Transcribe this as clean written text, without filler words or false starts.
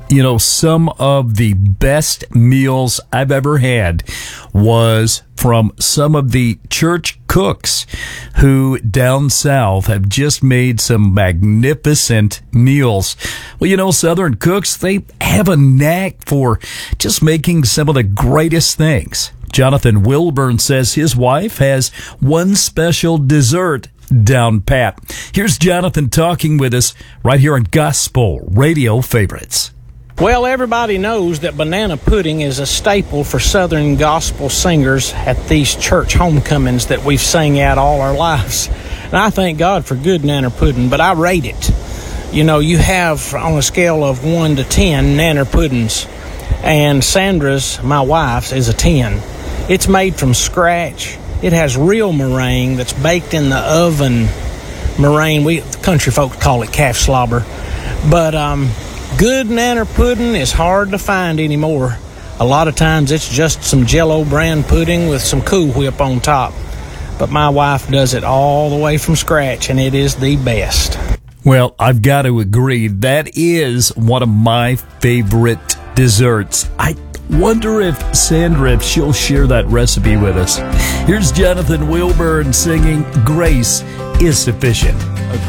You know, some of the best meals I've ever had was from some of the church cooks who down south have just made some magnificent meals. Well, you know, Southern cooks, they have a knack for just making some of the greatest things. Jonathan Wilburn says his wife has one special dessert down pat. Here's Jonathan talking with us right here on Gospel Radio Favorites. Well, everybody knows that banana pudding is a staple for Southern gospel singers at these church homecomings that we've sang at all our lives. And I thank God for good nanner pudding, but I rate it. You know, you have on a scale of 1 to 10 nanner puddings, and Sandra's, my wife's, is a 10. It's made from scratch. It has real meringue that's baked in the oven. Meringue, we country folks call it calf slobber. But good nanner pudding is hard to find anymore. A lot of times it's just some Jell-O brand pudding with some Cool Whip on top. But my wife does it all the way from scratch, and it is the best. Well, I've got to agree. That is one of my favorite desserts. I wonder if Sandra, if she'll share that recipe with us. Here's Jonathan Wilburn singing Grace is Sufficient.